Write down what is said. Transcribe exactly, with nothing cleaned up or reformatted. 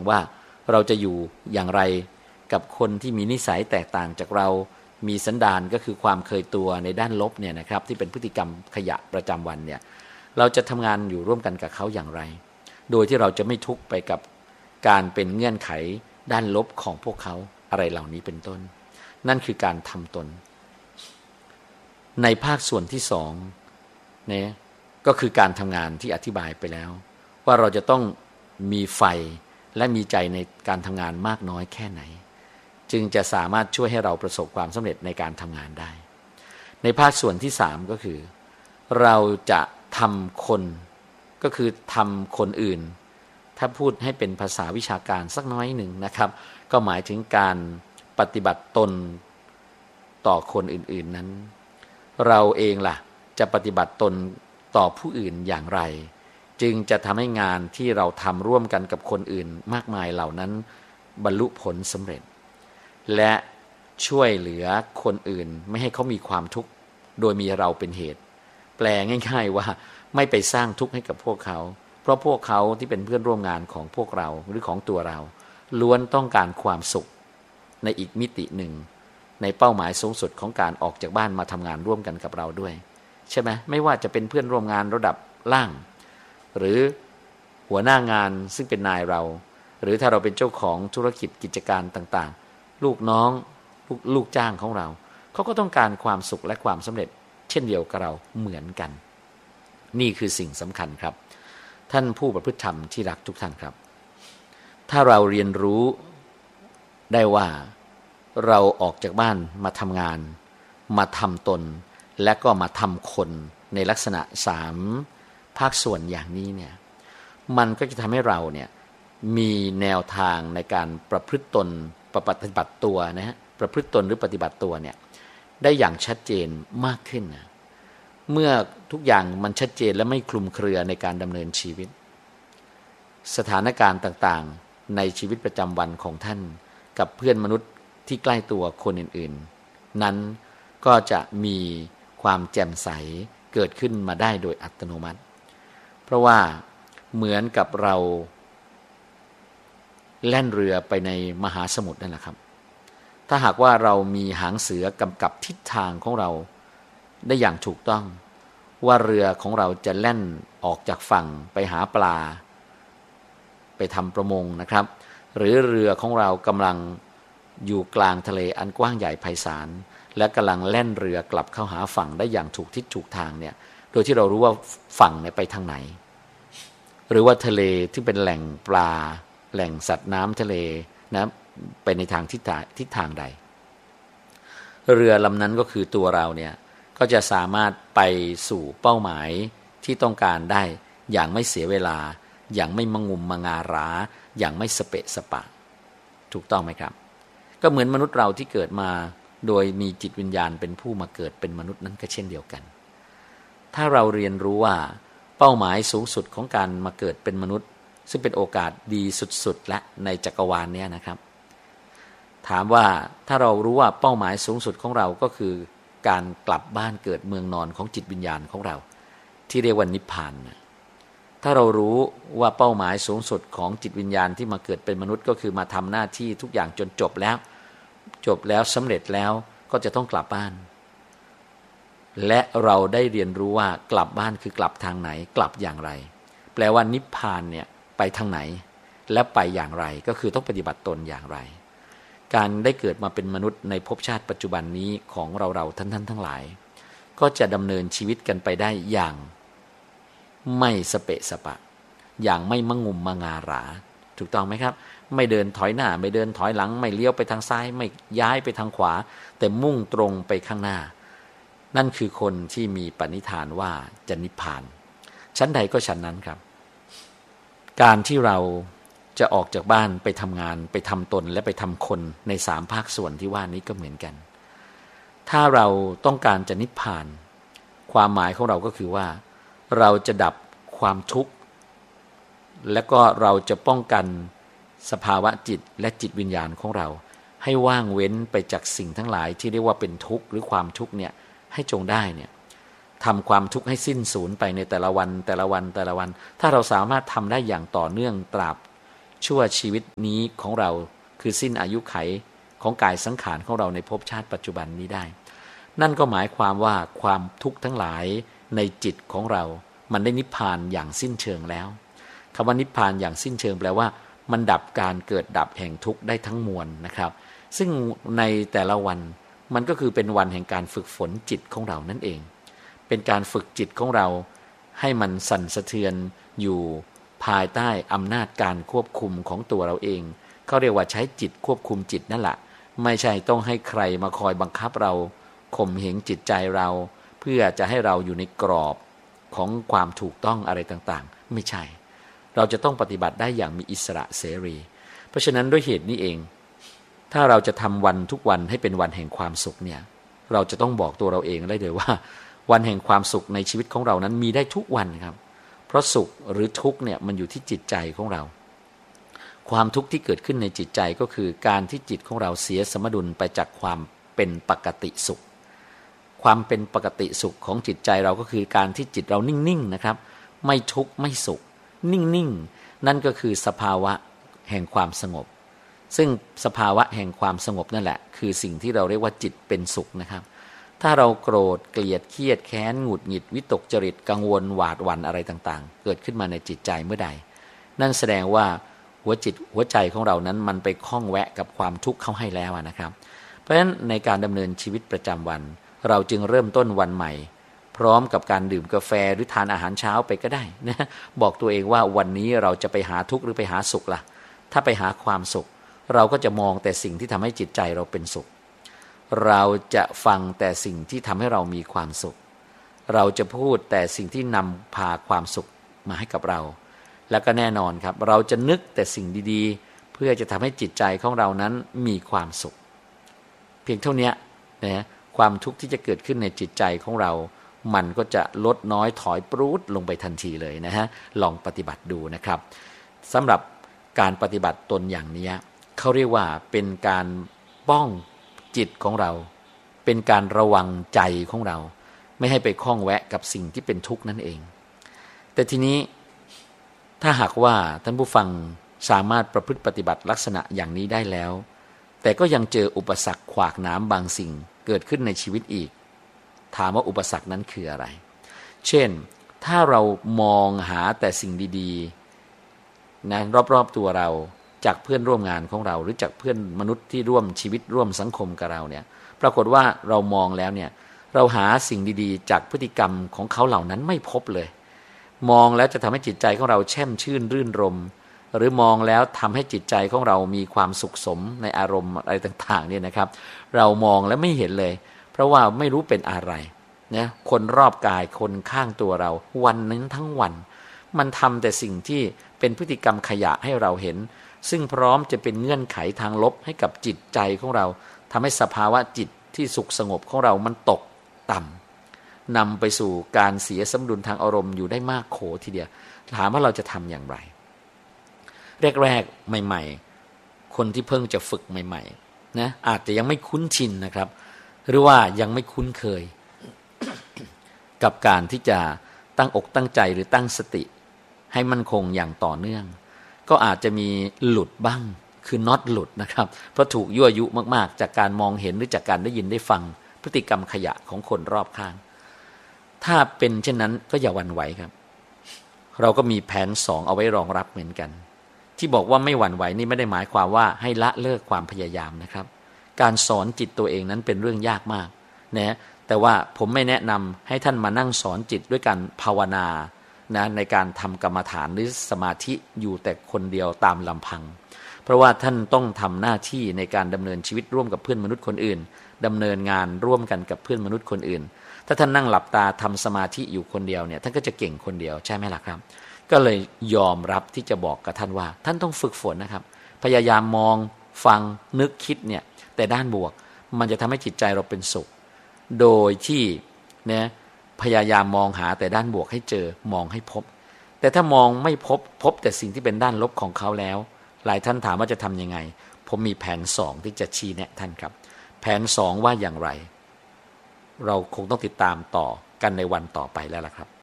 ว่าเราจะอยู่อย่างไรกับคนที่มีนิสัยแตกต่างจากเรามีสันดานก็คือความเคยตัวในด้านลบเนี่ยนะครับที่เป็นพฤติกรรมขยะประจำวันเนี่ยเราจะทำงานอยู่ร่วมกันกับเขาอย่างไรโดยที่เราจะไม่ทุกข์ไปกับการเป็นเงื่อนไขด้านลบของพวกเขาอะไรเหล่านี้เป็นต้นนั่นคือการทำตนในภาคส่วนที่สองเนี่ยก็คือการทำงานที่อธิบายไปแล้วว่าเราจะต้องมีไฟและมีใจในการทำงานมากน้อยแค่ไหนจึงจะสามารถช่วยให้เราประสบความสำเร็จในการทำงานได้ในภาคส่วนที่สามก็คือเราจะทำคนก็คือทำคนอื่นถ้าพูดให้เป็นภาษาวิชาการสักน้อยหนึ่งนะครับก็หมายถึงการปฏิบัติตนต่อคนอื่นๆนั้นเราเองล่ะจะปฏิบัติตนต่อผู้อื่นอย่างไรจึงจะทำให้งานที่เราทำร่วมกันกับคนอื่นมากมายเหล่านั้นบรรลุผลสำเร็จและช่วยเหลือคนอื่นไม่ให้เขามีความทุกข์โดยมีเราเป็นเหตุแปลง่ายๆว่าไม่ไปสร้างทุกข์ให้กับพวกเขาเพราะพวกเขาที่เป็นเพื่อนร่วมงานของพวกเราหรือของตัวเราล้วนต้องการความสุขในอีกมิติหนึ่งในเป้าหมายสูงสุดของการออกจากบ้านมาทำงานร่วมกันกับเราด้วยใช่ไหมไม่ว่าจะเป็นเพื่อนร่วมงานระดับล่างหรือหัวหน้างานซึ่งเป็นนายเราหรือถ้าเราเป็นเจ้าของธุรกิจกิจการต่างๆลูกน้องลูกลูกจ้างของเราเขาก็ต้องการความสุขและความสำเร็จเช่นเดียวกับเราเหมือนกันนี่คือสิ่งสำคัญครับท่านผู้ประพฤติธรรมที่รักทุกท่านครับถ้าเราเรียนรู้ได้ว่าเราออกจากบ้านมาทำงานมาทำตนและก็มาทำคนในลักษณะสามภาคส่วนอย่างนี้เนี่ยมันก็จะทำให้เราเนี่ยมีแนวทางในการประพฤติตนปฏิบัติตัวนะฮะประพฤติตนหรือปฏิบัติตัวเนี่ยได้อย่างชัดเจนมากขึ้นนะเมื่อทุกอย่างมันชัดเจนและไม่คลุมเครือในการดำเนินชีวิตสถานการณ์ต่างๆในชีวิตประจำวันของท่านกับเพื่อนมนุษย์ที่ใกล้ตัวคนอื่นๆนั้นก็จะมีความแจ่มใสเกิดขึ้นมาได้โดยอัตโนมัติเพราะว่าเหมือนกับเราแล่นเรือไปในมหาสมุทรนั่นแหละครับถ้าหากว่าเรามีหางเสือกำกับทิศทางของเราได้อย่างถูกต้องว่าเรือของเราจะแล่นออกจากฝั่งไปหาปลาไปทำประมงนะครับหรือเรือของเรากำลังอยู่กลางทะเลอันกว้างใหญ่ไพศาลและกำลังแล่นเรือกลับเข้าหาฝั่งได้อย่างถูกทิศถูกทางเนี่ยโดยที่เรารู้ว่าฝั่งเนี่ยไปทางไหนหรือว่าทะเลที่เป็นแหล่งปลาแหล่งสัตว์น้ำทะเลนะไปในทางทิศทางทิศทางใดเรือลำนั้นก็คือตัวเราเนี่ยก็จะสามารถไปสู่เป้าหมายที่ต้องการได้อย่างไม่เสียเวลาอย่างไม่มงุมมางาราอย่างไม่สเปะสปะถูกต้องไหมครับก็เหมือนมนุษย์เราที่เกิดมาโดยมีจิตวิญญาณเป็นผู้มาเกิดเป็นมนุษย์นั้นก็เช่นเดียวกันถ้าเราเรียนรู้ว่าเป้าหมายสูงสุดของการมาเกิดเป็นมนุษย์ซึ่งเป็นโอกาสดีสุดๆและในจักรวาลนี้นะครับถามว่าถ้าเรารู้ว่าเป้าหมายสูงสุดของเราก็คือการกลับบ้านเกิดเมืองนอนของจิตวิญญาณของเราที่เรียกว่านิพพานถ้าเรารู้ว่าเป้าหมายสูงสุดของจิตวิญญาณที่มาเกิดเป็นมนุษย์ก็คือมาทำหน้าที่ทุกอย่างจนจบแล้วจบแล้วสำเร็จแล้วก็จะต้องกลับบ้านและเราได้เรียนรู้ว่ากลับบ้านคือกลับทางไหนกลับอย่างไรแปลว่านิพพานเนี่ยไปทางไหนและไปอย่างไรก็คือต้องปฏิบัติตนอย่างไรการได้เกิดมาเป็นมนุษย์ในภพชาติปัจจุบันนี้ของเราเราท่านท่านทั้งหลายก็จะดำเนินชีวิตกันไปได้อย่างไม่สเปะสปะอย่างไม่มะงุมมางาหราถูกต้องไหมครับไม่เดินถอยหน้าไม่เดินถอยหลังไม่เลี้ยวไปทางซ้ายไม่ย้ายไปทางขวาแต่มุ่งตรงไปข้างหน้านั่นคือคนที่มีปณิธานว่าจะนิพพานชั้นใดก็ชั้นนั้นครับการที่เราจะออกจากบ้านไปทำงานไปทำตนและไปทำคนในสามภาคส่วนที่ว่านี้ก็เหมือนกันถ้าเราต้องการจะนิพพานความหมายของเราก็คือว่าเราจะดับความทุกข์และก็เราจะป้องกันสภาวะจิตและจิตวิญญาณของเราให้ว่างเว้นไปจากสิ่งทั้งหลายที่เรียกว่าเป็นทุกข์หรือความทุกข์เนี่ยให้จงได้เนี่ยทำความทุกข์ให้สิ้นสูญไปในแต่ละวันแต่ละวันแต่ละวันถ้าเราสามารถทำได้อย่างต่อเนื่องตราบชั่วชีวิตนี้ของเราคือสิ้นอายุไขของกายสังขารของเราในภพชาติปัจจุบันนี้ได้นั่นก็หมายความว่าความทุกข์ทั้งหลายในจิตของเรามันได้นิพพานอย่างสิ้นเชิงแล้วคำว่านิพพานอย่างสิ้นเชิงแปลว่ามันดับการเกิดดับแห่งทุกข์ได้ทั้งมวลนะครับซึ่งในแต่ละวันมันก็คือเป็นวันแห่งการฝึกฝนจิตของเรานั่นเองเป็นการฝึกจิตของเราให้มันสั่นสะเทือนอยู่ภายใต้อำนาจการควบคุมของตัวเราเองเขาเรียกว่าใช้จิตควบคุมจิตนั่นแหละไม่ใช่ต้องให้ใครมาคอยบังคับเราข่มเหงจิตใจเราเพื่อจะให้เราอยู่ในกรอบของความถูกต้องอะไรต่างๆไม่ใช่เราจะต้องปฏิบัติได้อย่างมีอิสระเสรีเพราะฉะนั้นด้วยเหตุนี้เองถ้าเราจะทำวันทุกวันให้เป็นวันแห่งความสุขเนี่ยเราจะต้องบอกตัวเราเองได้เลยว่าวันแห่งความสุขในชีวิตของเรานั้นมีได้ทุกวันครับเพราะสุขหรือทุกข์เนี่ยมันอยู่ที่จิตใจของเราความทุกข์ที่เกิดขึ้นในจิตใจก็คือการที่จิตของเราเสียสมดุลไปจากความเป็นปกติสุขความเป็นปกติสุขของจิตใจเราก็คือการที่จิตเรานิ่งๆนะครับไม่ทุกข์ไม่สุขนิ่งๆนั่นก็คือสภาวะแห่งความสงบซึ่งสภาวะแห่งความสงบนั่นแหละคือสิ่งที่เราเรียกว่าจิตเป็นสุขนะครับถ้าเราโกรธเกลียดเครียดแค้นหงุดหงิดวิตกจริตกังวลหวาดหวั่นอะไรต่างๆเกิดขึ้นมาในจิตใจเมื่อใดนั่นแสดงว่าหัวจิตหัวใจของเรานั้นมันไปคล้องแวะกับความทุกข์เข้าให้แล้วนะครับเพราะฉะนั้นในการดำเนินชีวิตประจำวันเราจึงเริ่มต้นวันใหม่พร้อมกับการดื่มกาแฟหรือทานอาหารเช้าไปก็ได้นะบอกตัวเองว่าวันนี้เราจะไปหาทุกข์หรือไปหาสุขล่ะถ้าไปหาความสุขเราก็จะมองแต่สิ่งที่ทำให้จิตใจเราเป็นสุขเราจะฟังแต่สิ่งที่ทำให้เรามีความสุขเราจะพูดแต่สิ่งที่นำพาความสุขมาให้กับเราแล้วก็แน่นอนครับเราจะนึกแต่สิ่งดีๆเพื่อจะทำให้จิตใจของเรานั้นมีความสุขเพียงเท่านี้นะความทุกข์ที่จะเกิดขึ้นในจิตใจของเรามันก็จะลดน้อยถอยปรู๊ดลงไปทันทีเลยนะฮะลองปฏิบัติดูนะครับสำหรับการปฏิบัติตนอย่างนี้เขาเรียกว่าเป็นการป้องจิตของเราเป็นการระวังใจของเราไม่ให้ไปคล้องแวะกับสิ่งที่เป็นทุกข์นั่นเองแต่ทีนี้ถ้าหากว่าท่านผู้ฟังสามารถประพฤติปฏิบัติลักษณะอย่างนี้ได้แล้วแต่ก็ยังเจออุปสรรคขวากหนามบางสิ่งเกิดขึ้นในชีวิตอีกถามว่าอุปสรรคนั้นคืออะไรเช่นถ้าเรามองหาแต่สิ่งดีๆนะรอบๆตัวเราจากเพื่อนร่วมงานของเราหรือจากเพื่อนมนุษย์ที่ร่วมชีวิตร่วมสังคมกับเราเนี่ยปรากฏว่าเรามองแล้วเนี่ยเราหาสิ่งดีๆจากพฤติกรรมของเขาเหล่านั้นไม่พบเลยมองแล้วจะทำให้จิตใจของเราแช่มชื่นรื่นรมหรือมองแล้วทำให้จิตใจของเรามีความสุขสมในอารมณ์อะไรต่างๆเนี่ยนะครับเรามองแล้วไม่เห็นเลยเพราะว่าไม่รู้เป็นอะไรนะคนรอบกายคนข้างตัวเราวันนั้นทั้งวันมันทำแต่สิ่งที่เป็นพฤติกรรมขยะให้เราเห็นซึ่งพร้อมจะเป็นเงื่อนไขทางลบให้กับจิตใจของเราทำให้สภาวะจิตที่สุขสงบของเรามันตกต่ำนำไปสู่การเสียสมดุลทางอารมณ์อยู่ได้มากโขทีเดียวถามว่าเราจะทำอย่างไรแรกๆใหม่ๆคนที่เพิ่งจะฝึกใหม่ๆนะอาจจะยังไม่คุ้นชินนะครับหรือว่ายังไม่คุ้นเคย กับการที่จะตั้งอกตั้งใจหรือตั้งสติให้มั่นคงอย่างต่อเนื่องก็อาจจะมีหลุดบ้างคือน็อตหลุดนะครับเพราะถูกยั่วยุมากๆจากการมองเห็นหรือจากการได้ยินได้ฟังพฤติกรรมขยะของคนรอบข้างถ้าเป็นเช่นนั้นก็อย่าหวั่นไหวครับเราก็มีแผนสองเอาไว้รองรับเหมือนกันที่บอกว่าไม่หวั่นไหวนี่ไม่ได้หมายความว่าให้ละเลิกความพยายามนะครับการสอนจิตตัวเองนั้นเป็นเรื่องยากมากนะแต่ว่าผมไม่แนะนำให้ท่านมานั่งสอนจิตด้วยการภาวนานะในการทำกรรมฐานหรือสมาธิอยู่แต่คนเดียวตามลำพังเพราะว่าท่านต้องทำหน้าที่ในการดำเนินชีวิตร่วมกับเพื่อนมนุษย์คนอื่นดำเนินงานร่วมกันกับเพื่อนมนุษย์คนอื่นถ้าท่านนั่งหลับตาทำสมาธิอยู่คนเดียวเนี่ยท่านก็จะเก่งคนเดียวใช่ไหมล่ะครับก็เลยยอมรับที่จะบอกกับท่านว่าท่านต้องฝึกฝนนะครับพยายามมองฟังนึกคิดเนี่ยแต่ด้านบวกมันจะทำให้จิตใจเราเป็นสุขโดยที่เนี่ยพยายามมองหาแต่ด้านบวกให้เจอมองให้พบแต่ถ้ามองไม่พบพบแต่สิ่งที่เป็นด้านลบของเขาแล้วหลายท่านถามว่าจะทำยังไงผมมีแผนสองที่จะชี้แนะท่านครับแผนสองว่าอย่างไรเราคงต้องติดตามต่อกันในวันต่อไปแล้วล่ะครับ